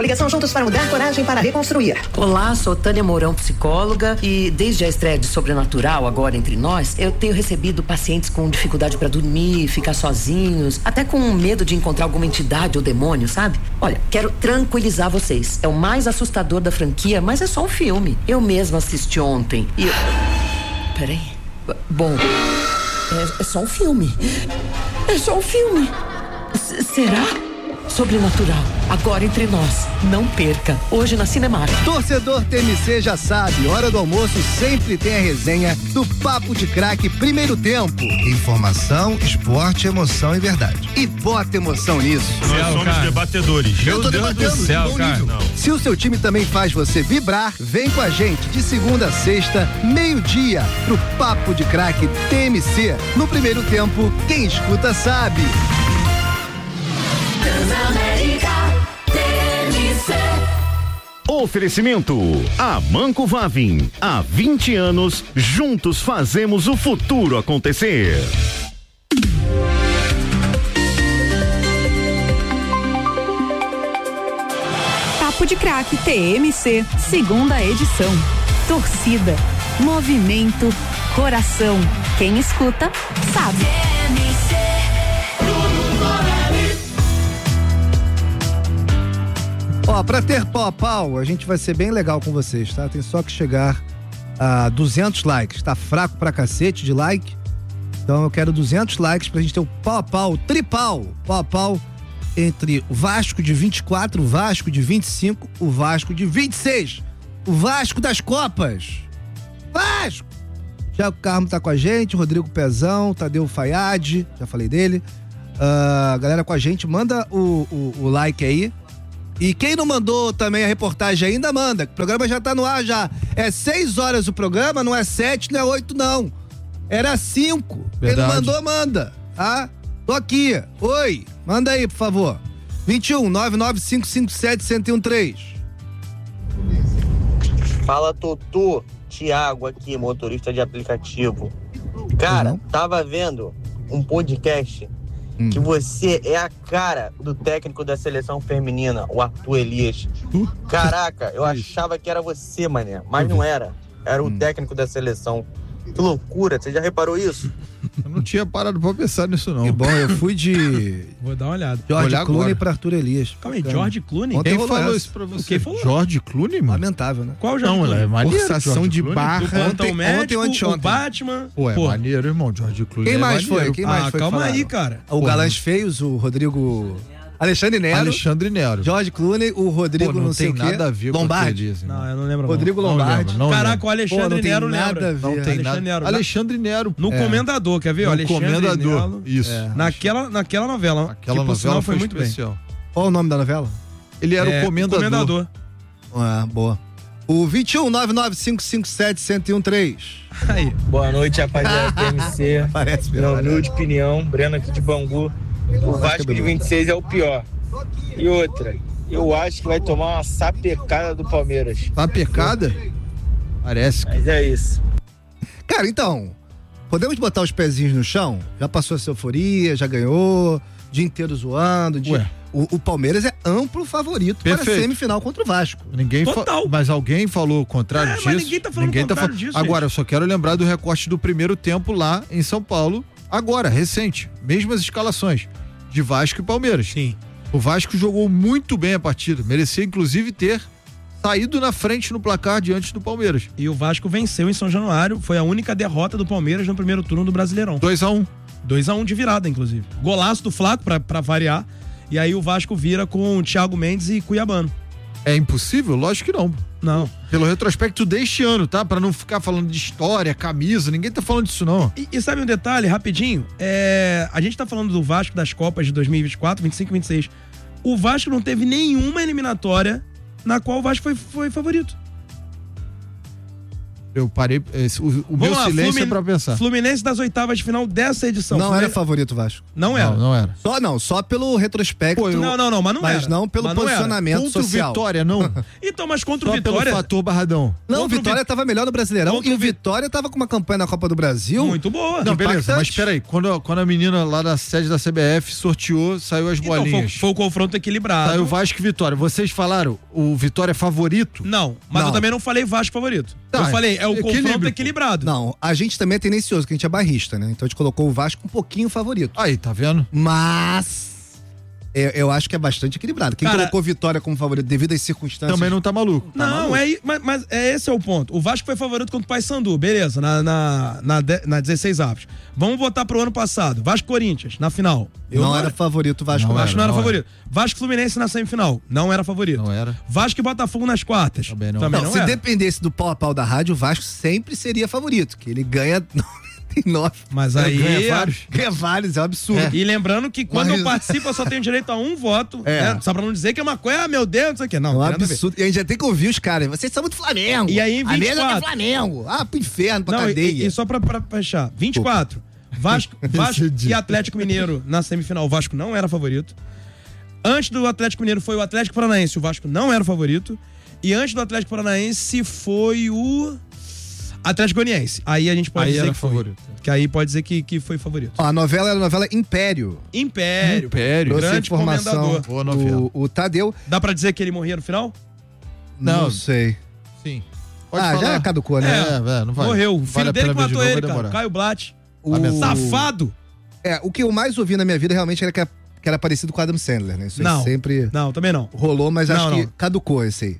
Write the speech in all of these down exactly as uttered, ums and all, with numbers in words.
Coligação Juntos para Mudar, Coragem para Reconstruir. Olá, sou Tânia Mourão, psicóloga, e desde a estreia de Sobrenatural, agora entre nós, eu tenho recebido pacientes com dificuldade para dormir, ficar sozinhos, até com medo de encontrar alguma entidade ou demônio, sabe? Olha, quero tranquilizar vocês. É o mais assustador da franquia, mas é só um filme. Eu mesma assisti ontem e... Peraí. Bom, é, é só um filme. É só um filme. S- será? Sobrenatural, agora entre nós. Não perca, hoje na Cinemark. Torcedor T M C já sabe, hora do almoço sempre tem a resenha do Papo de Craque Primeiro Tempo. Informação, esporte, emoção e verdade. E bota emoção nisso. Nós Céu, somos cara. debatedores. Eu tô Deus debatendo, do céu, bom cara. nível. Não. Se o seu time também faz você vibrar, vem com a gente de segunda a sexta, meio-dia, pro Papo de Craque T M C. No Primeiro Tempo, quem escuta sabe. Oferecimento Amanco Vavin. Há vinte anos, juntos fazemos o futuro acontecer. Papo de Craque T M C, segunda edição. Torcida, movimento, coração. Quem escuta, sabe. Ó, pra ter pau a pau, a gente vai ser bem legal com vocês, tá? Tem só que chegar a duzentos likes. Tá fraco pra cacete de like. Então eu quero duzentos likes pra gente ter o pau a pau, tripau, pau a pau entre o Vasco de vinte e quatro, o Vasco de vinte e cinco, o Vasco de vinte e seis. O Vasco das Copas. Vasco! Thiago Carmo tá com a gente, Rodrigo Pezão, Tadeu Fayad, já falei dele. Uh, galera com a gente, manda o, o, o like aí. E quem não mandou também a reportagem ainda, manda. O programa já tá no ar já. É seis horas o programa, não é sete, não é oito, não. Era cinco. Quem não mandou, manda. Tá? Tô aqui. Oi. Manda aí, por favor. vinte e um, nove nove cinco cinco sete, um zero um três. Fala, Totô. Tiago aqui, motorista de aplicativo. Cara, Uhum. tava vendo um podcast Hum. que você é a cara do técnico da seleção feminina, o Arthur Elias. Uh. Caraca, eu achava que era você, mané, mas não era. Era o Hum. técnico da seleção. Que loucura, você já reparou isso? Eu não tinha parado pra pensar nisso, não. Que bom, eu fui de Vou dar uma olhada. George Olhar Clooney agora. pra Arthur Elias. Calma aí, Bacana. George Clooney? Ontem Quem rolou falou essa. isso pra você? Quem falou? George Clooney, mano? Lamentável, né? Qual o George Não, Clooney? é maneiro. Forçação George de Clooney. barra. Do Plantão Ontem- Médico, ontem ou o anteontem? Batman. Pô, é Pô, maneiro, irmão. George Clooney. Quem é mais foi? maneiro. Quem mais ah, foi calma falar? aí, cara. O Galãs Feios, o Rodrigo... Alexandre Nero. Alexandre Nero. George Clooney, o Rodrigo Pô, não, não sei tem o quê. nada a ver Lombardi. com o que Não, eu não lembro. Rodrigo Não Lombardi. lembro, não Caraca, lembro. o Alexandre Pô, não tem Nero nada lembra. a ver. Não tem Alexandre nada. Nero. Alexandre Nero. No É. Comendador, quer ver? O No Alexandre Comendador. Nero. Isso. É. Naquela, naquela novela. Aquela que, por novela sinal, foi, foi muito especial. Qual o nome da novela? Ele era bem. É, o comendador. Comendador. Ah, boa. O vinte e um, nove nove cinco cinco sete, um zero um três. Aí. Boa noite, rapaziada T M C. Parece Minha melhor. humilde opinião, Breno aqui de Bangu. O Vasco de vinte e seis é o pior. E outra, eu acho que vai tomar uma sapecada do Palmeiras. Tá pecada? Parece. Mas é isso. Cara, então, podemos botar os pezinhos no chão? Já passou essa euforia, já ganhou, dia inteiro zoando. Dia... Ué. O, o Palmeiras é amplo favorito para a Perfeito. semifinal contra o Vasco. Ninguém fa... Total. Mas alguém falou o contrário É, disso? mas ninguém tá falando o contrário fa- disso, Agora, gente. eu só quero lembrar do recorte do primeiro tempo lá em São Paulo, agora, recente. Mesmas escalações de Vasco e Palmeiras. Sim. O Vasco jogou muito bem a partida. Merecia, inclusive, ter saído na frente no placar diante do Palmeiras. E o Vasco venceu em São Januário. Foi a única derrota do Palmeiras no primeiro turno do Brasileirão. dois a um. dois a um de virada, inclusive. Golaço do Flaco, pra, pra variar. E aí o Vasco vira com o Thiago Mendes e Cuiabano. É impossível? Lógico que não. Não. Pelo retrospecto deste ano, tá? Pra não ficar falando de história, camisa, ninguém tá falando disso, não. E, e sabe um detalhe, rapidinho? É, a gente tá falando do Vasco das Copas de dois mil e vinte e quatro, vinte e cinco e vinte e seis. O Vasco não teve nenhuma eliminatória na qual o Vasco foi, foi favorito. Eu parei. Esse, o o meu Vamos lá, silêncio Flumin- é pra pensar. Fluminense das oitavas de final dessa edição. Não Fluminense- era favorito o Vasco. Não era. Não, não era. Só não, só pelo retrospecto. Pô, eu- Não, não, não, mas não mas era. não pelo Mas não era. posicionamento Contra social. o Vitória, não. Então, mas contra Só o Vitória... pelo fator Barradão. Não, o Contra o Vitória Vi- tava melhor no Brasileirão Contra e o o Vi- Vitória tava com uma campanha na Copa do Brasil. Muito boa. Não, beleza, impactante. mas peraí, quando, quando a menina lá da sede da C B F sorteou, saiu as Então, foi, bolinhas. foi o confronto equilibrado. Saiu Vasco e Vitória. Vocês falaram, o Vitória é favorito? Não, mas Não. eu também não falei Vasco favorito. Tá, eu falei, é o equilíbrio, confronto pô. equilibrado. Não, a gente também é tendencioso, que a gente é barrista, né? Então a gente colocou o Vasco um pouquinho favorito. Aí, tá vendo? Mas eu, eu acho que é bastante equilibrado. Quem Cara, colocou Vitória como favorito devido às circunstâncias. Também não tá maluco. Não, é, i- mas, mas é esse é o ponto. O Vasco foi favorito contra o Paysandu, beleza, na, na, na, de- na dezesseis avos. Vamos botar pro ano passado. Vasco Corinthians, na final. Eu não era favorito o Vasco. Não não. Vasco não era não favorito. Vasco Fluminense na semifinal. Não era favorito. Não era. Vasco e Botafogo nas quartas. Também não. Não, não se era. dependesse do pau a pau da rádio, o Vasco sempre seria favorito, que ele ganha noventa e nove. Mas aí. Ganha vários. Ganha vários, é um absurdo. E lembrando que quando Mas- eu participo, eu só tenho direito a um voto. É. Né? Só pra não dizer que é uma coisa, ah, meu Deus, não sei o quê. Não, É um não tem nada a ver. absurdo. E a gente já tem que ouvir os caras. Vocês são muito Flamengo. E aí, em A mesa vinte e quatro. é Flamengo. Ah, pro inferno, pra Não, cadeia. e, e só pra, pra fechar, vinte e quatro. Vasco, Vasco e Atlético Mineiro na semifinal. O Vasco não era favorito. Antes do Atlético Mineiro foi o Atlético Paranaense. O Vasco não era favorito. E antes do Atlético Paranaense foi o Atlético Goianiense. Aí a gente pode Aí dizer era que foi. favorito. Que aí pode dizer que, que foi favorito. Ó, a novela era a novela Império. Império. Império. Trouxe Grande informação. comendador. Boa novela. O, o Tadeu. Dá pra dizer que ele morria no final? Não, Não. sei. Sim. Pode ah, falar. já caducou, né? É, é, não vai. Morreu. O Vale filho a dele pena que ver de matou novo, ele, vai cara. demorar. Caio Blatt. O- Safado. É, o que eu mais ouvi na minha vida realmente era que, era- que era parecido com o Adam Sandler, né? Isso aí Não. sempre Não, também não. rolou, mas Não, acho que não. caducou esse aí.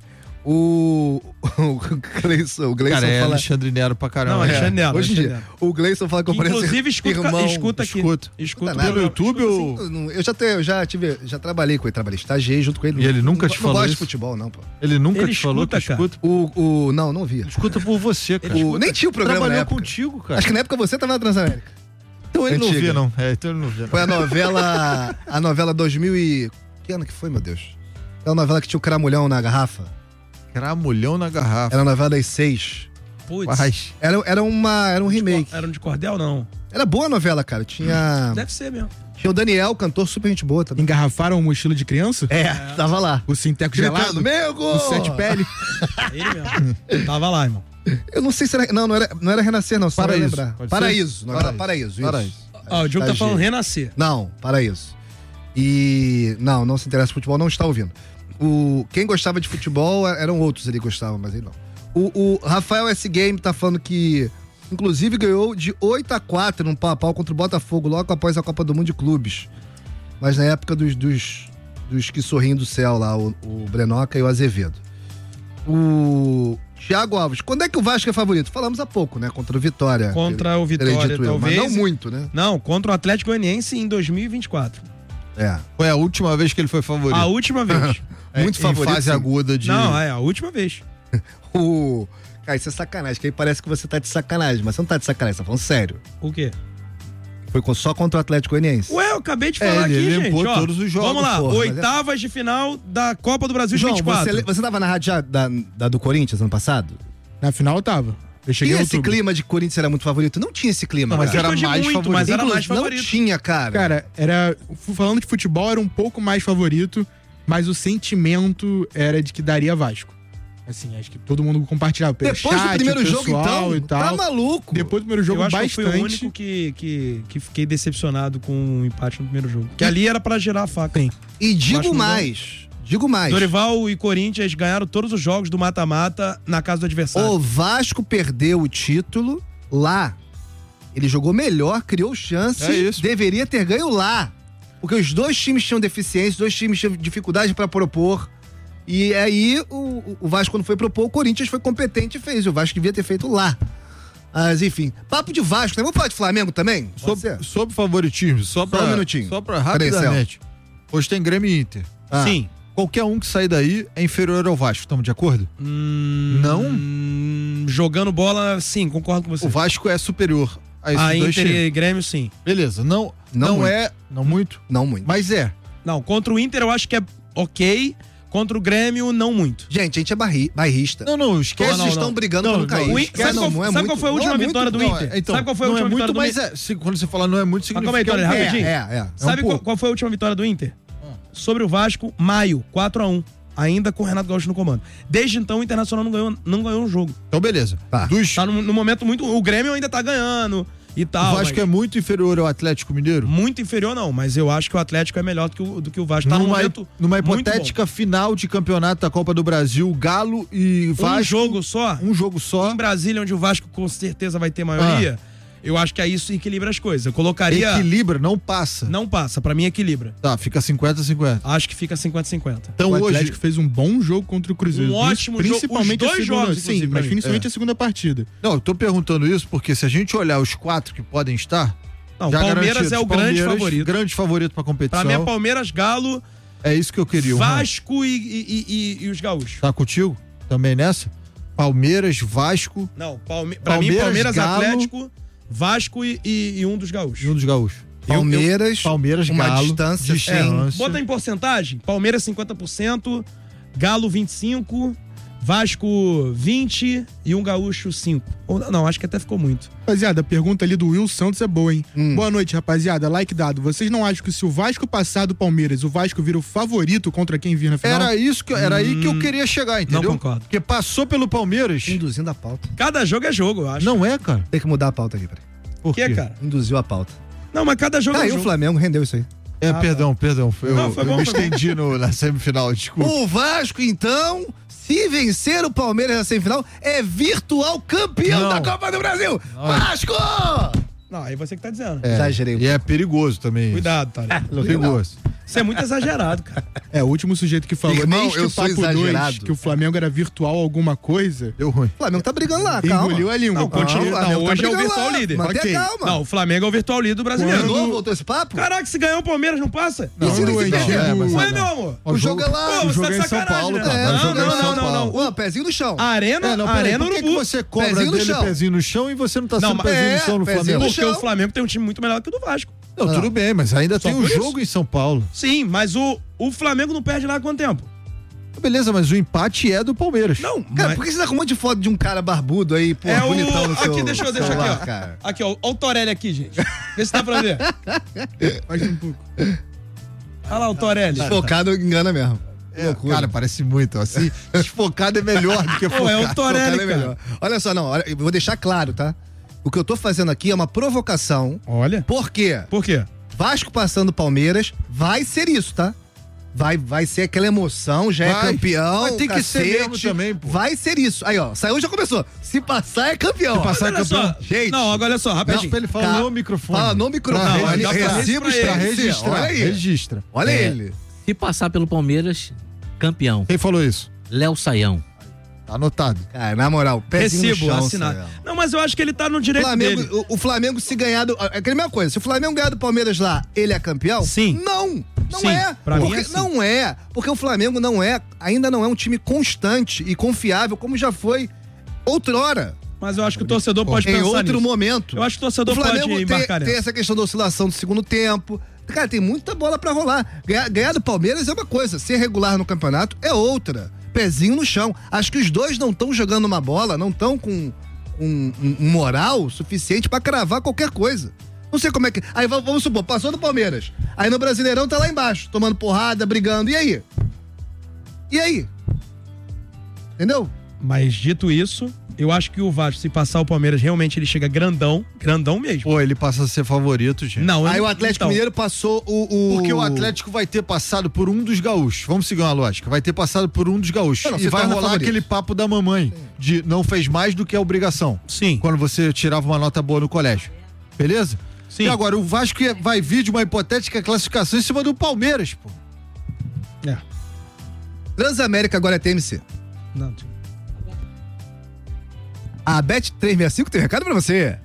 O, o Gleison, o Gleison Cara, é fala... Alexandre Nero pra caramba. Não, É. Alexandre Nero. Hoje em Alexandre dia, Nero. o Gleison fala que eu pareço Inclusive, escuta, irmão. escuta aqui. escuta. Escuta Nada. Pelo YouTube ou... Assim, eu não- eu já, te, eu já tive, já trabalhei com ele, trabalhei, estagiei junto com ele. E ele nunca não, te não falou gosto de isso? futebol, não, pô. Ele nunca Ele te falou escuta, que cara. escuta? O, o, não, não via. Escuta por você, cara. O, nem tinha o programa na Trabalhou época. contigo, cara. Acho que na época você tava na Transamérica. Então ele não Antiga. via, não. É, então ele não via. não. Foi a novela, a novela dois mil e... Que ano que foi, meu Deus? Era a novela que tinha o cramulhão na garrafa. Cramulhão na garrafa. Era a novela das seis. Putz. Mas, Era, era, uma, era um remake. Era um de cordel, não. Era boa a novela, cara. Tinha, Deve ser mesmo. tinha o Daniel, cantor super gente boa também. Engarrafaram o mochila de criança? É, tava lá. O sinteco Gritando, gelado? meu gol! O sete pele? Ele mesmo. Tava lá, irmão. Eu não sei se era... Não, não era, não era Renascer, não. Só Paraíso. Paraíso. Lembrar. Pode ser? Paraíso. Novela Paraíso. Paraíso. Isso. Paraíso. Ó, o Diogo tá Estagiei. falando renascer. Não, Paraíso. E... Não, não se interessa por futebol, não está ouvindo. O, quem gostava de futebol eram outros ali que gostavam, mas ele não. O, o Rafael S. Game tá falando que, inclusive, ganhou de oito a quatro num pau a pau contra o Botafogo, logo após a Copa do Mundo de Clubes. Mas na época dos, dos, dos que sorriem do céu lá, o, o Brenoca e o Azevedo. O Thiago Alves, quando é que o Vasco é favorito? Falamos há pouco, né? Contra o Vitória. Contra o Terei Vitória, dito eu, talvez. Mas não muito, né? Não, contra o Atlético Goianiense em dois mil e vinte e quatro. É. foi a última vez que ele foi favorito. A última vez. Muito em favorito, fase sim. aguda de... Não, é a última vez. O... Cara, isso é sacanagem, que aí parece que você tá de sacanagem, mas você não tá de sacanagem, você tá falando sério. O quê? Foi com- só contra o Atlético Goianiense. Ué, eu acabei de É, falar ele aqui, gente. limpou ó. todos os jogos, Vamos lá, porra, mas é- oitavas de final da Copa do Brasil de João, vinte e quatro. você, você tava na rádio já da, da do Corinthians ano passado? Na final eu tava. Eu cheguei Tinha em esse outubro. clima de que o Corinthians era muito favorito? Não tinha esse clima, Não, mas cara. era Ficou de mais muito, favorito. mas era Inclusive, mais favorito. Não tinha, cara. Cara, era. Falando de futebol, era um pouco mais favorito, mas o sentimento era de que daria Vasco. Assim, acho que todo mundo compartilhava pelo Depois chat, do primeiro o jogo, pessoal então, e tal. tá maluco. Depois do primeiro jogo, Eu acho que eu bastante. fui o único que, que, que fiquei decepcionado com o empate no primeiro jogo. Que ali era pra gerar a faca. Sim. E digo Vasco não mais, digo mais. Dorival e Corinthians ganharam todos os jogos do mata-mata na casa do adversário. O Vasco perdeu o título lá. Ele jogou melhor, criou chance, É isso. deveria ter ganho lá. Porque os dois times tinham deficiência, os dois times tinham dificuldade pra propor. E aí o, o Vasco, quando foi propor, o Corinthians foi competente e fez. O Vasco devia ter feito lá. Mas enfim, papo de Vasco, né? Vamos falar de Flamengo também? Pode Sobre, ser? sobre favoritismo, só pra, um minutinho. Só pra Peraí, rapidamente. Hoje tem Grêmio e Inter. Ah. Sim. Qualquer um que sair daí é inferior ao Vasco, estamos de acordo? Hum, Não? hum, jogando bola, sim, concordo com você. O Vasco é superior a esses A dois Inter times. e Grêmio, sim. Beleza, não, Não não, muito. é, não muito, Não muito. mas é. Não, contra o Inter eu acho que é ok. Contra o Grêmio, não muito. Gente, a gente é barri, bairrista. Não, não, esquece. Eles estão brigando pra não cair. O In- sabe não, qual, não é sabe muito, qual foi a última não é vitória muito, do Não, Inter? é, então, sabe qual foi a não última é muito, vitória do mas Inter? é, se- quando você fala não é muito, Mas significa calma aí, Tony, que é um rapidinho. É, é, é. Sabe um qual, pouco. qual foi a última vitória do Inter? Sobre o Vasco, maio, quatro a um. Ainda com o Renato Gaúcho no comando. Desde então, o Internacional não ganhou, não ganhou um jogo. Então, beleza. Tá. Dos, Tá num, num momento muito... O Grêmio ainda tá ganhando e o tal. Vasco mas- é muito inferior ao Atlético Mineiro? Muito inferior, não. Mas eu acho que o Atlético é melhor do que o, do que o Vasco. Tá num numa, momento numa muito hipotética final de campeonato da Copa do Brasil, Galo e bom. Vasco. Um jogo só. Um jogo só. Em Brasília, onde o Vasco com certeza vai ter maioria, eu acho que aí isso equilibra as coisas. Eu colocaria... Equilibra, não passa. Não passa. Pra mim, equilibra. Tá, fica cinquenta a cinquenta. Acho que fica cinquenta a cinquenta. Então o hoje. Atlético fez um bom jogo contra o Cruzeiro. Um ótimo jogo. Principalmente Os a dois segunda, jogos, sim, inclusive, pra mas mim. principalmente É. a segunda partida. Não, eu tô perguntando isso porque se a gente olhar os quatro que podem estar. Não, já Palmeiras garantidos, é o grande Palmeiras, favorito. Grande favorito pra competição. Pra mim é Palmeiras, Galo, É isso que eu queria. um Vasco e, e- e- e os gaúchos. Tá contigo? Também nessa? Palmeiras, Vasco Não, Palme... pra Palmeiras, mim, Palmeiras, Galo- Atlético, Vasco e, e- e um dos gaúchos. e um dos gaúchos. Palmeiras, Palmeiras, uma Galo, distância, distância. sim. Bota em porcentagem: Palmeiras cinquenta por cento, Galo vinte e cinco por cento, Vasco vinte por cento e um gaúcho cinco por cento. Ou, não, acho que até ficou muito. Rapaziada, a pergunta ali do Will Santos é boa, hein? Hum. Boa noite, rapaziada. Like dado. Vocês não acham que se o Vasco passar do Palmeiras, o Vasco vira o favorito contra quem vir na final? Era isso que era aí que eu queria chegar, entendeu? não concordo. Porque passou pelo Palmeiras. Induzindo a pauta. Cada jogo é jogo, eu acho. Não é, cara. Tem que mudar a pauta aqui, peraí. Por que, quê? cara? Induziu a pauta. Não, mas cada jogo é Caiu um o jogo. Flamengo, rendeu isso aí. É, Ah, perdão, perdão. Eu, Não, foi eu bom, me foi bom. estendi no, na semifinal, desculpa. O Vasco, então, se vencer o Palmeiras na semifinal, é virtual campeão Não. da Copa do Brasil. Vasco! Não, aí você que tá dizendo. É, Exagerei um E é perigoso também. Cuidado, Thales. Perigoso. Isso é muito exagerado, cara. É, o último sujeito que falou Irmão, neste eu sou papo dois exagerado. que o Flamengo era virtual alguma coisa, Deu ruim. O Flamengo tá brigando lá, calma. engoliu a língua. Não, continua. o Flamengo Não, tá hoje é o brigando virtual lá. líder. Mantenha Ok. calma. Não, o Flamengo é o virtual líder do De brasileiro. novo, voltou esse papo? Caraca, se ganhar o Palmeiras, não passa? Não, Isso no significa antigo- É, mas- Ué, meu amor? O jogo é lá. Pô, o você jogo tá é de em São sacanagem, Paulo, né? cara. É, o Não, jogo é em não, São não, não, Paulo. não. Ô, pezinho no chão. Arena, É, não, peraí, Arena por que, que Urubu. você cobra Pezinho no dele chão. pezinho no chão e você não tá Não, sendo mas- pezinho é, no chão no pezinho Flamengo? no Porque chão. o Flamengo tem um time muito melhor que o do Vasco. Não, tudo bem, mas ainda Só tem um por isso. jogo em São Paulo. Sim, mas o, o Flamengo não perde lá há quanto tempo? Beleza, mas o empate é do Palmeiras. Não, Cara, mas... por que você tá com um monte de foto de um cara barbudo aí, pô, É o... bonitão no seu Aqui, deixa eu deixar celular, aqui, ó. cara? Aqui, ó. Olha o Torelli aqui, gente. Vê se dá pra ver. mais um pouco. Olha lá o Torelli. Focado engana mesmo. É, cara, parece muito. Assim, desfocado é melhor do que Pô, focado. é o Torelli, Focado é melhor. cara. Olha só, não, olha, eu vou deixar claro, tá? O que eu tô fazendo aqui é uma provocação. Olha. Por quê? Por quê? Vasco passando Palmeiras, vai ser isso, tá? Vai, vai ser aquela emoção, já Vai. é campeão. Mas tem que ser cacete. mesmo também, pô. Vai ser isso. Aí, ó, saiu já começou. Se passar, é campeão. Se passar, Olha é campeão. só. Gente. Não, agora olha só, Não, rapidinho. pra ele falar Ca- no microfone. Fala no microfone. Pra Não, registrar, já falei isso recibos pra pra ele. registrar. Olha aí. Registra. Olha É. ele. Se passar pelo Palmeiras, campeão. Quem falou isso? Léo Saião. Tá anotado. Cara, na moral, pezinho Recibo, no chão, assinado. Samuel. Não, mas eu acho que ele tá no direito Flamengo, dele. o, o Flamengo se ganhar do... É aquela mesma coisa. Se o Flamengo ganhar do Palmeiras lá, ele é campeão? Sim. Não. Não Sim, é. pra mim Porque, é sim. Não é. Porque o Flamengo não é, ainda não é um time constante e confiável como já foi outrora. Mas eu acho que o torcedor pode em pensar outro nisso. momento. Eu acho que o torcedor o Flamengo pode tem, embarcar tem nessa. essa questão da oscilação do segundo tempo. Cara, tem muita bola pra rolar. Ganhar, ganhar do Palmeiras é uma coisa, ser regular no campeonato é outra. Pezinho no chão. Acho que os dois não estão jogando uma bola, não estão com um, um- um moral suficiente pra cravar qualquer coisa. Não sei como é que. Aí va- vamos supor, passou do Palmeiras. Aí no Brasileirão tá lá embaixo, tomando porrada, brigando. E aí? E aí? Entendeu? Mas dito isso, eu acho que o Vasco, se passar o Palmeiras, realmente ele chega grandão, grandão mesmo. Pô, ele passa a ser favorito, gente. Não, Aí eu- o Atlético então, Mineiro passou o. o... Porque o Atlético vai ter passado por um dos gaúchos. Vamos seguir uma lógica. Vai ter passado por um dos gaúchos. Não, não, e se vai torna rolar favorito. aquele papo da mamãe de não fez mais do que a obrigação. Sim. Quando você tirava uma nota boa no colégio. Beleza? Sim. E agora, o Vasco ia- vai vir de uma hipotética classificação em cima do Palmeiras, pô. É. Transamérica agora é T M C. Não, A Bet trezentos e sessenta e cinco tem recado pra você.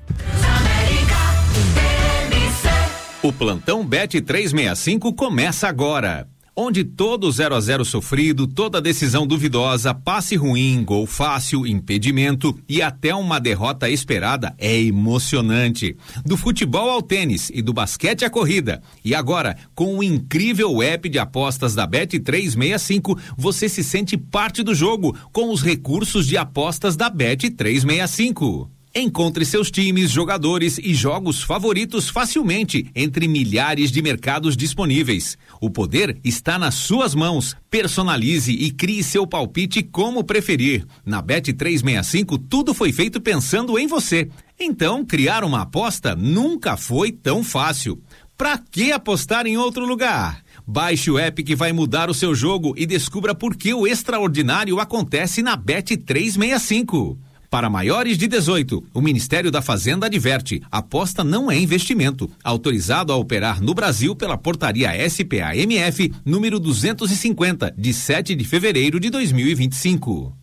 O plantão Bet trezentos e sessenta e cinco começa agora. onde todo zero a zero sofrido, toda decisão duvidosa, passe ruim, gol fácil, impedimento e até uma derrota esperada é emocionante. Do futebol ao tênis e do basquete à corrida. E agora, com o incrível app de apostas da Bet trezentos e sessenta e cinco, você se sente parte do jogo com os recursos de apostas da Bet trezentos e sessenta e cinco. Encontre seus times, jogadores e jogos favoritos facilmente entre milhares de mercados disponíveis. O poder está nas suas mãos. Personalize e crie seu palpite como preferir. Na Bet trezentos e sessenta e cinco, tudo foi feito pensando em você. Então, criar uma aposta nunca foi tão fácil. Pra que apostar em outro lugar? Baixe o app que vai mudar o seu jogo e descubra por que o extraordinário acontece na Bet trezentos e sessenta e cinco. Para maiores de dezoito, o Ministério da Fazenda adverte: aposta não é investimento. Autorizado a operar no Brasil pela Portaria S P A M F, número duzentos e cinquenta, de sete de fevereiro de dois mil e vinte e cinco.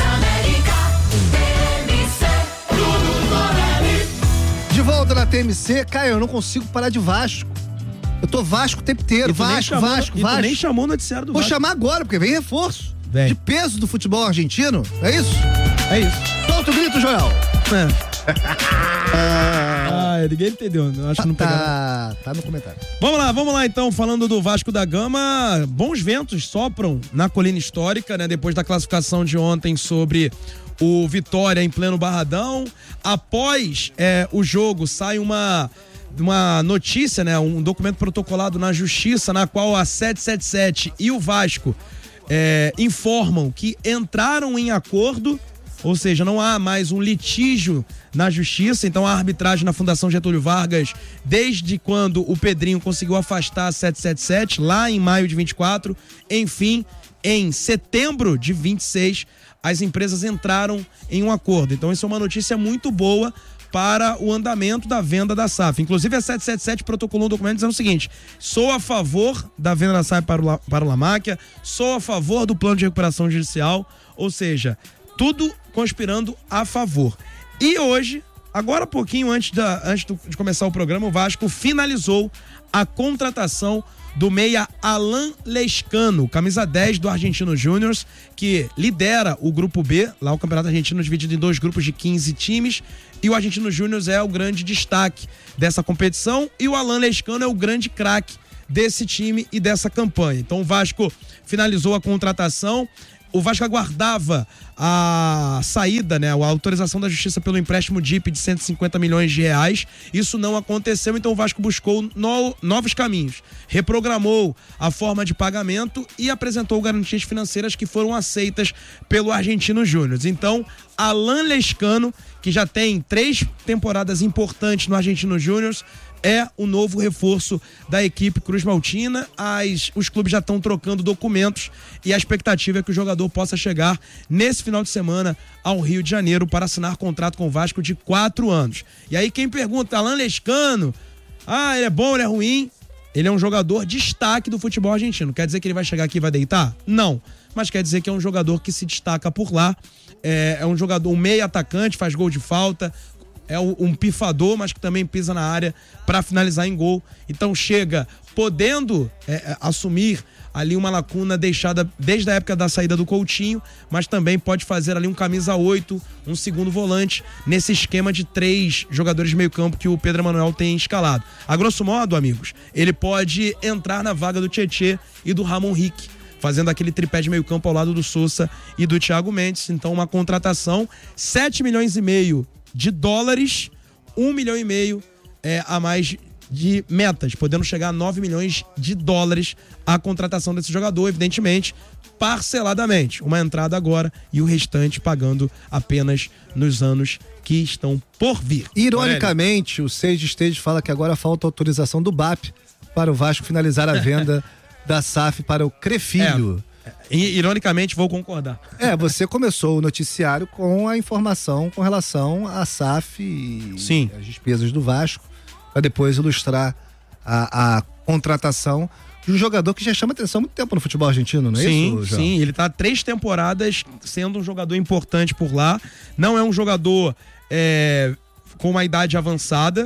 De volta na T M C, Caio, eu não consigo parar de Vasco. Eu tô Vasco o tempo inteiro. Vasco, chamou, Vasco, e Vasco. tu nem chamou o noticiário do Vou Vasco. chamar agora, porque vem reforço. Vem. De peso do futebol argentino. É isso? É isso. Solta o grito, Joel. É. ah, ninguém entendeu. Eu acho que não pegaram. Tá, tá no comentário. Vamos lá, vamos lá então, falando do Vasco da Gama, bons ventos sopram na colina histórica, né? Depois da classificação de ontem sobre o Vitória em pleno Barradão. Após é, o jogo, sai uma, uma notícia, né? Um documento protocolado na Justiça, na qual a sete sete sete e o Vasco é, informam que entraram em acordo. Ou seja, não há mais um litígio na justiça, então a arbitragem na Fundação Getúlio Vargas, desde quando o Pedrinho conseguiu afastar a sete sete sete, lá em maio de vinte e quatro, enfim, em setembro de vinte e seis, as empresas entraram em um acordo. Então isso é uma notícia muito boa para o andamento da venda da S A F. Inclusive a sete sete sete protocolou um documento dizendo o seguinte: sou a favor da venda da S A F para o, para o Lamáquia, sou a favor do plano de recuperação judicial, ou seja, tudo conspirando a favor. E hoje, agora pouquinho antes, da, antes de começar o programa, o Vasco finalizou a contratação do meia Alan Lescano, camisa dez do Argentino Júnior, que lidera o grupo B, lá o Campeonato Argentino dividido em dois grupos de quinze times, e o Argentino Júnior é o grande destaque dessa competição, e o Alan Lescano é o grande craque desse time e dessa campanha. Então o Vasco finalizou a contratação. O Vasco aguardava a saída, né, a autorização da Justiça pelo empréstimo D I P de cento e cinquenta milhões de reais. Isso não aconteceu, então o Vasco buscou no, novos caminhos. Reprogramou a forma de pagamento e apresentou garantias financeiras que foram aceitas pelo Argentino Júnior. Então, Alan Lescano, que já tem três temporadas importantes no Argentino Júnior, é o novo reforço da equipe Cruz Maltina. As, os clubes já estão trocando documentos e a expectativa é que o jogador possa chegar nesse final de semana ao Rio de Janeiro para assinar contrato com o Vasco de quatro anos. E aí quem pergunta, Alan Lescano, ah, ele é bom, ele é ruim? Ele é um jogador destaque do futebol argentino. Quer dizer que ele vai chegar aqui e vai deitar? Não. Mas quer dizer que é um jogador que se destaca por lá. É, é um jogador, um meio atacante, faz gol de falta, é um pifador, mas que também pisa na área para finalizar em gol. Então chega podendo é, assumir ali uma lacuna deixada desde a época da saída do Coutinho, mas também pode fazer ali um camisa oito, um segundo volante, nesse esquema de três jogadores de meio campo que o Pedro Emanuel tem escalado. A grosso modo, amigos, ele pode entrar na vaga do Tietê e do Ramon Rick, fazendo aquele tripé de meio campo ao lado do Sousa e do Thiago Mendes. Então uma contratação, sete milhões e meio de dólares, um milhão e meio é, a mais de metas, podendo chegar a nove milhões de dólares a contratação desse jogador, evidentemente, parceladamente. Uma entrada agora e o restante pagando apenas nos anos que estão por vir. Ironicamente, o Sage Stage fala que agora falta autorização do B A P para o Vasco finalizar a venda da S A F para o Crefilho. É. Ironicamente, vou concordar. É, você começou o noticiário com a informação com relação à S A F e Sim. as despesas do Vasco, para depois ilustrar a, a contratação de um jogador que já chama atenção há muito tempo no futebol argentino, não é sim, isso, João? Sim, ele está há três temporadas sendo um jogador importante por lá. Não é um jogador é, com uma idade avançada,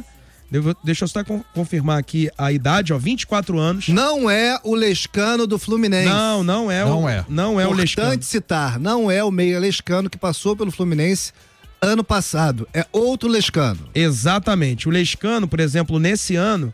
Devo, deixa eu só con- confirmar aqui a idade, ó, vinte e quatro anos. Não é o Lescano do Fluminense. Não, não é não o, é. Não é o Lescano. Importante citar, não é o meia Lescano que passou pelo Fluminense ano passado, é outro Lescano. Exatamente. O Lescano, por exemplo, nesse ano,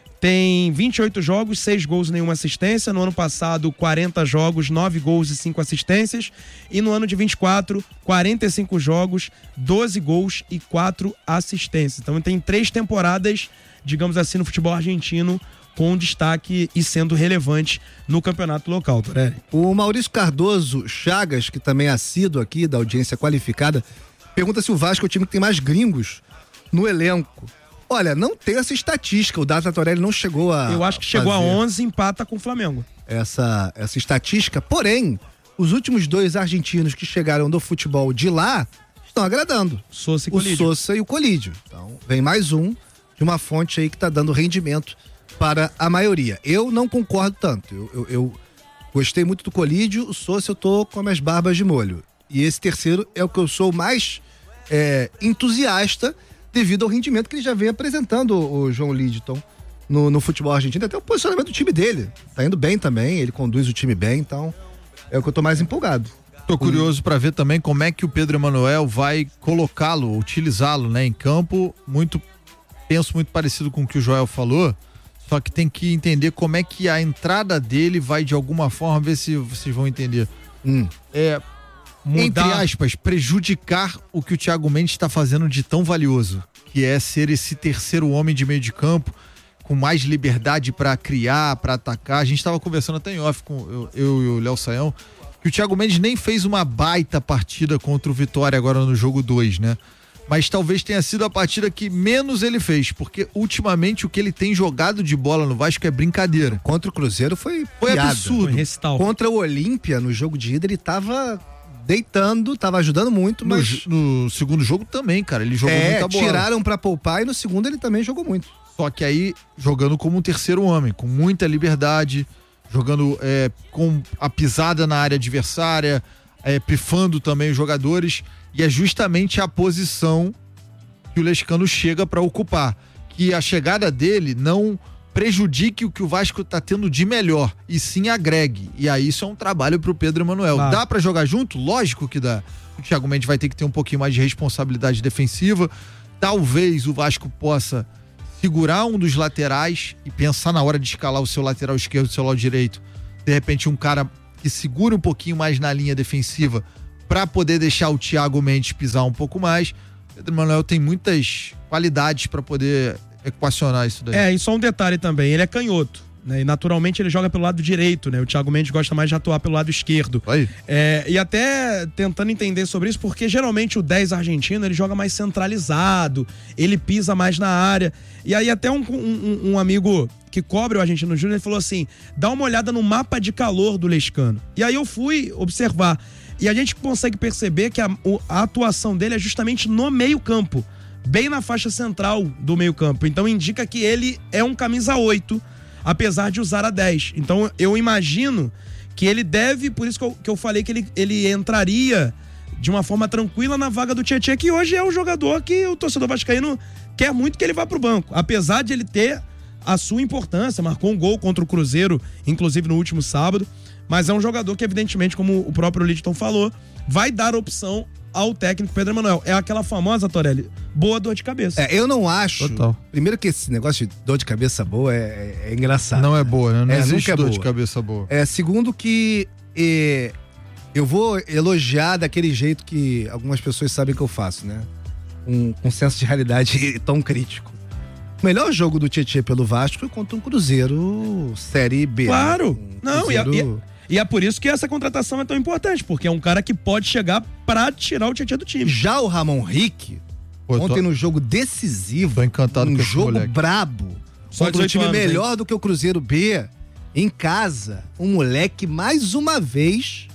tem vinte e oito jogos, seis gols e nenhuma assistência. No ano passado, quarenta jogos, nove gols e cinco assistências. E no ano de vinte e quatro, quarenta e cinco jogos, doze gols e quatro assistências. Então tem três temporadas, digamos assim, no futebol argentino, com destaque e sendo relevante no campeonato local, Torelli. O Maurício Cardoso Chagas, que também é assíduo aqui da audiência qualificada, pergunta se o Vasco é o time que tem mais gringos no elenco. Olha, não tem essa estatística, o Data Torelli não chegou a Eu acho que chegou fazer a onze, empata com o Flamengo. Essa, essa estatística, porém, os últimos dois argentinos que chegaram do futebol de lá estão agradando. Sousa e o Colídio. Sousa e o Colídio. Então, vem mais um de uma fonte aí que tá dando rendimento para a maioria. Eu não concordo tanto. Eu, eu, eu gostei muito do Colídio, o Sousa eu tô com as minhas barbas de molho. E esse terceiro é o que eu sou mais é, entusiasta devido ao rendimento que ele já vem apresentando, o João Lidton, no, no futebol argentino. Até o posicionamento do time dele. Tá indo bem também, ele conduz o time bem, então é o que eu tô mais empolgado. Tô curioso para ver também como é que o Pedro Emanuel vai colocá-lo, utilizá-lo, né, em campo. Muito, penso muito parecido com o que o Joel falou, só que tem que entender como é que a entrada dele vai de alguma forma, ver se vocês vão entender. Hum. É, Mudar. entre aspas, prejudicar o que o Thiago Mendes está fazendo de tão valioso, que é ser esse terceiro homem de meio de campo, com mais liberdade para criar, para atacar. A gente estava conversando até em off com eu, eu e o Léo Saião, que o Thiago Mendes nem fez uma baita partida contra o Vitória agora no jogo dois, né? Mas talvez tenha sido a partida que menos ele fez, porque ultimamente o que ele tem jogado de bola no Vasco é brincadeira. Contra o Cruzeiro foi Foi piada. absurdo. Foi Contra o Olímpia, no jogo de ida, ele tava deitando, tava ajudando muito, No, mas... no segundo jogo também, cara, ele jogou é, muita bola. tiraram pra poupar e no segundo ele também jogou muito. Só que aí, jogando como um terceiro homem, com muita liberdade, jogando é, com a pisada na área adversária, é, pifando também os jogadores, e é justamente a posição que o Lescano chega para ocupar, que a chegada dele não prejudique o que o Vasco tá tendo de melhor, e sim agregue, e aí isso é um trabalho pro Pedro Emanuel. Claro. Dá para jogar junto? Lógico que dá. O Thiago Mendes vai ter que ter um pouquinho mais de responsabilidade defensiva, talvez o Vasco possa segurar um dos laterais e pensar na hora de escalar o seu lateral esquerdo e o seu lado direito, de repente um cara que segura um pouquinho mais na linha defensiva para poder deixar o Thiago Mendes pisar um pouco mais. Pedro Emanuel tem muitas qualidades para poder equacionar isso daí. É, e só um detalhe também, ele é canhoto, né? E naturalmente ele joga pelo lado direito, né? O Thiago Mendes gosta mais de atuar pelo lado esquerdo. Aí. É, e até tentando entender sobre isso, porque geralmente o dez argentino ele joga mais centralizado, ele pisa mais na área. E aí até um, um, um amigo que cobre o Argentino Júnior, ele falou assim, dá uma olhada no mapa de calor do Lescano. E aí eu fui observar. E a gente consegue perceber que a, a atuação dele é justamente no meio campo, bem na faixa central do meio campo. Então indica que ele é um camisa oito, apesar de usar a dez. Então eu imagino que ele deve, por isso que eu, que eu falei que ele, ele entraria de uma forma tranquila na vaga do Tietchan, que hoje é o jogador que o torcedor vascaíno quer muito que ele vá pro banco. Apesar de ele ter a sua importância, marcou um gol contra o Cruzeiro, inclusive no último sábado, mas é um jogador que evidentemente, como o próprio Lidton falou, vai dar opção ao técnico Pedro Emanuel. É aquela famosa, Torelli, boa dor de cabeça. É, eu não acho. Total. Primeiro que esse negócio de dor de cabeça boa é, é, é engraçado. Não é boa, né? Não É, existe nunca é dor boa. de cabeça boa. É, segundo que é, eu vou elogiar daquele jeito que algumas pessoas sabem que eu faço, né? Um, um senso de realidade tão crítico. O melhor jogo do Tietchan pelo Vasco foi contra um Cruzeiro Série B. Claro. Né? Um Não, e é, Cruzeiro... e, é, e é por isso que essa contratação é tão importante, porque é um cara que pode chegar pra tirar o Tietchan do time. Já o Ramon Rick, Pô, eu tô- ontem no jogo decisivo, Tô encantado um com esse jogo moleque. brabo, Só contra um dezoito time anos, melhor do que o Cruzeiro B, em casa, um moleque mais uma vez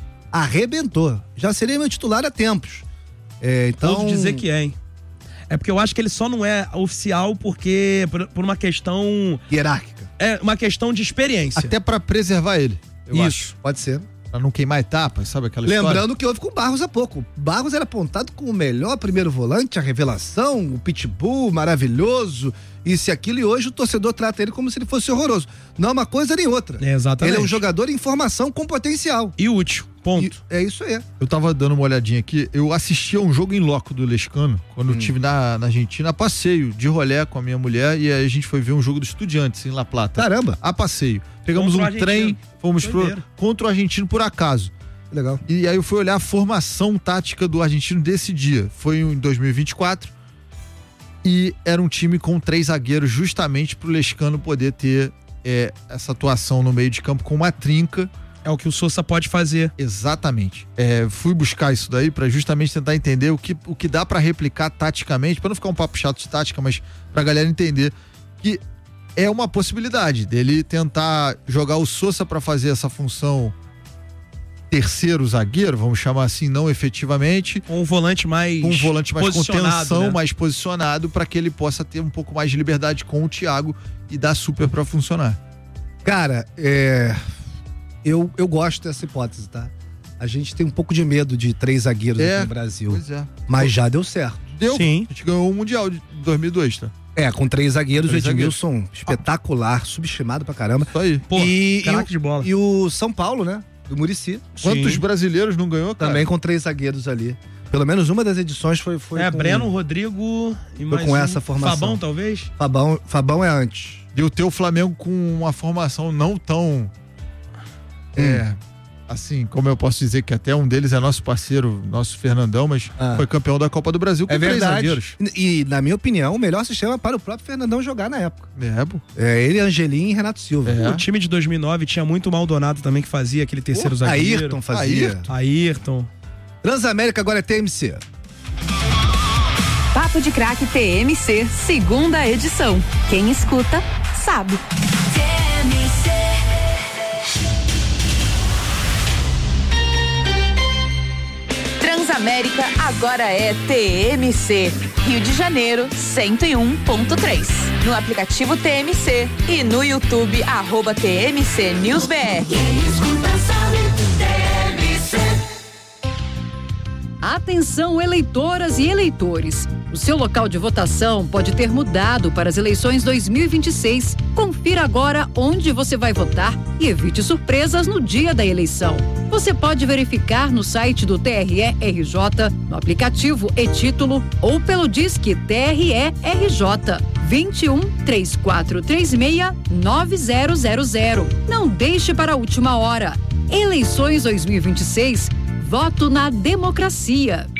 arrebentou. Já seria meu titular há tempos. É, então... Pode dizer que é, hein? É porque eu acho que ele só não é oficial porque por, por uma questão... Hierárquica. É uma questão de experiência. Até pra preservar ele. eu Isso. acho. Pode ser. Pra não queimar etapas, sabe aquela Lembrando história? que houve com o Barros há pouco. Barros era apontado como o melhor primeiro volante, a revelação, o pitbull maravilhoso, isso e aquilo, e hoje o torcedor trata ele como se ele fosse horroroso. Não é uma coisa nem outra. É, exatamente. Ele é um jogador em formação com potencial. E útil, ponto. E é isso aí. Eu tava dando uma olhadinha aqui, eu assisti a um jogo em loco do Lescano, quando hum. eu estive na, na Argentina, a passeio, de rolê com a minha mulher, e aí a gente foi ver um jogo do Estudiantes em La Plata. Caramba! A passeio. Pegamos Contra um trem, fomos pro, contra o argentino por acaso. Legal. E aí eu fui olhar a formação tática do argentino desse dia. Foi em dois mil e vinte e quatro. E era um time com três zagueiros, justamente pro Lescano poder ter é, essa atuação no meio de campo com uma trinca. É o que o Sousa pode fazer. Exatamente. É, fui buscar isso daí pra justamente tentar entender o que, o que dá pra replicar taticamente, pra não ficar um papo chato de tática, mas pra galera entender que é uma possibilidade dele tentar jogar o Sousa pra fazer essa função terceiro zagueiro, vamos chamar assim, não efetivamente. Um volante mais um volante mais com tensão, né? mais posicionado, para que ele possa ter um pouco mais de liberdade com o Thiago e dar super para funcionar. Cara, é... eu, eu gosto dessa hipótese, tá? A gente tem um pouco de medo de três zagueiros é, aqui no Brasil. Pois é. Mas já deu certo. Deu. Sim. A gente ganhou o Mundial de dois mil e dois, tá? É, com três zagueiros, três o Edmilson, zagueiros. espetacular, subestimado pra caramba. Isso aí. Pô, e, craque e, de bola. E o São Paulo, né? Do Muricy. Quantos Sim. brasileiros não ganhou, cara? Também com três zagueiros ali. Pelo menos uma das edições foi, foi é, com... Breno, Rodrigo e foi mais com um. essa formação. Fabão, talvez? Fabão, Fabão é antes. E o teu Flamengo com uma formação não tão... Hum. É... Assim, como eu posso dizer que até um deles é nosso parceiro, nosso Fernandão, mas ah. foi campeão da Copa do Brasil com é três verdade. zagueiros. E, na minha opinião, o melhor sistema para o próprio Fernandão jogar na época. É, pô. É ele, Angelim e Renato Silva. É. O time de dois mil e nove tinha muito Maldonado também, que fazia aquele terceiro Pô, zagueiro. Ayrton fazia. Ayrton. Ayrton. Transamérica agora é T M C. Papo de Craque T M C, segunda edição. Quem escuta, sabe. T M C. Transamérica agora é T M C. Rio de Janeiro, cento e um ponto três. No aplicativo T M C e no YouTube, arroba T M C News B R. Quem escuta sabe, T M C. Atenção, eleitoras e eleitores. O seu local de votação pode ter mudado para as eleições dois mil e vinte e seis. Confira agora onde você vai votar e evite surpresas no dia da eleição. Você pode verificar no site do T R E R J, no aplicativo e-Título ou pelo Disque T R E R J vinte e um, três quatro três seis, nove zero zero zero. Não deixe para a última hora. Eleições dois mil e vinte e seis. Voto na democracia.